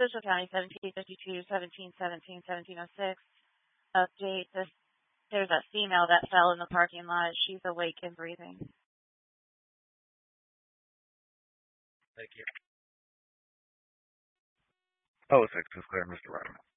Official County 1752, 1717, 1706. Update. There's a female that fell in the parking lot. She's awake and breathing. Thank you. Oh, 6 is clear, Mr. Ryderman.